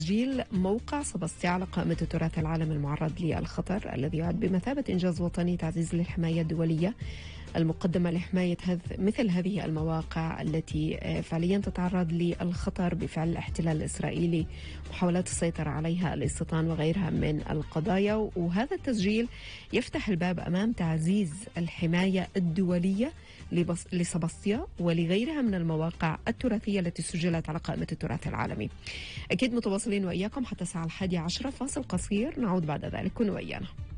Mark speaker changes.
Speaker 1: تسجيل موقع سباستيا على قائمة التراث العالمي المعرض للخطر، الذي يعد بمثابة إنجاز وطني تعزيز للحماية الدولية المقدمة لحماية مثل هذه المواقع التي فعليا تتعرض للخطر بفعل الاحتلال الإسرائيلي، محاولات السيطرة عليها، الاستيطان وغيرها من القضايا. وهذا التسجيل يفتح الباب أمام تعزيز الحماية الدولية لسباستيا ولغيرها من المواقع التراثية التي سجلت على قائمة التراث العالمي. أكيد متواصلين وإياكم حتى الساعة 11:10، فاصل قصير، نعود بعد ذلك، كونوا ويانا.